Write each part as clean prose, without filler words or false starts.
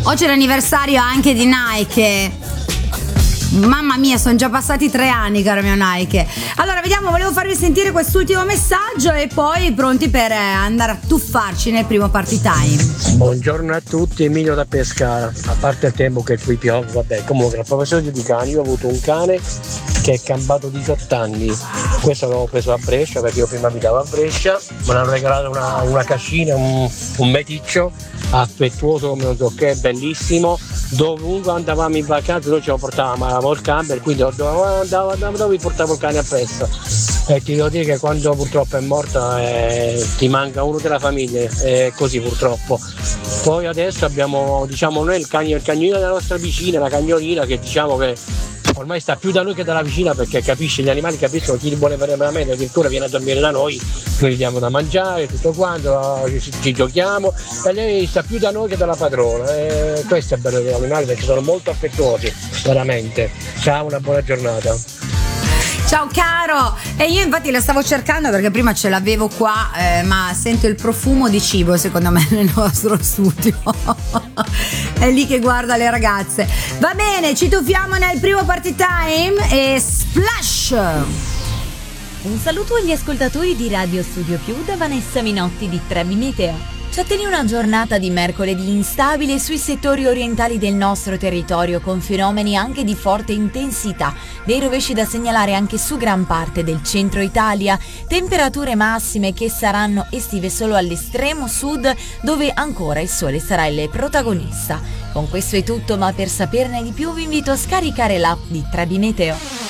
Oggi è l'anniversario anche di Nike. Mamma mia, sono già passati 3 anni, caro mio Nike. Allora, vediamo, volevo farvi sentire quest'ultimo messaggio e poi pronti per andare a tuffarci nel primo party time. Buongiorno a tutti, Emilio da Pescara. A parte il tempo che qui piove, vabbè, comunque a proposito di cani, io ho avuto un cane che è cambiato 18 anni. Questo l'avevo preso a Brescia perché io prima abitavo a Brescia, me l'hanno regalato una cascina, un meticcio affettuoso come non so che, bellissimo. Dovunque andavamo in vacanza noi ce lo portavamo il camper, quindi dove portavo il cane appresso. E ti devo dire che quando purtroppo è morto ti manca uno della famiglia, è così purtroppo. Poi adesso abbiamo, diciamo, noi il cagnolino della nostra vicina, la cagnolina, che diciamo che ormai sta più da noi che dalla vicina, perché capisce, gli animali capiscono chi li vuole veramente, addirittura viene a dormire da noi gli diamo da mangiare, tutto quanto, ci giochiamo, e lei sta più da noi che dalla padrona, e questo è bello degli animali, perché sono molto affettuosi, veramente. Ciao, una buona giornata. Ciao caro, e io infatti la stavo cercando perché prima ce l'avevo qua, ma sento il profumo di cibo secondo me nel nostro studio. È lì che guarda le ragazze. Va bene, ci tuffiamo nel primo party time e splash! Un saluto agli ascoltatori di Radio Studio Più da Vanessa Minotti di Trebi Meteo. Ci attende una giornata di mercoledì instabile sui settori orientali del nostro territorio, con fenomeni anche di forte intensità, dei rovesci da segnalare anche su gran parte del centro Italia, temperature massime che saranno estive solo all'estremo sud, dove ancora il sole sarà il protagonista. Con questo è tutto, ma per saperne di più vi invito a scaricare l'app di Trebi Meteo.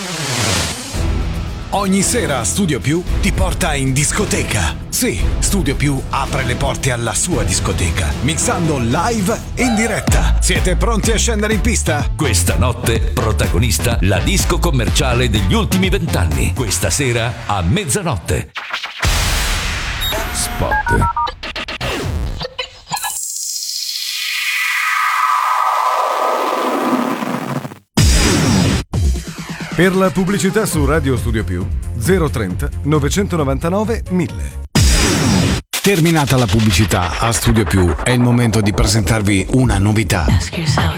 Ogni sera Studio Più ti porta in discoteca. Sì, Studio Più apre le porte alla sua discoteca, mixando live in diretta. Siete pronti a scendere in pista? Questa notte, protagonista, la disco commerciale degli ultimi 20 anni. Questa sera a mezzanotte. Spot. Per la pubblicità su Radio Studio Più 030 999 1000. Terminata la pubblicità a Studio Più, è il momento di presentarvi una novità.